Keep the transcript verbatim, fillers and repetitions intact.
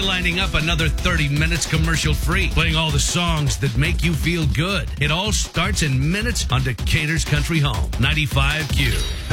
lining up another thirty minutes commercial-free, playing all the songs that make you feel good. It all starts in minutes on Decatur's Country Home, ninety-five Q.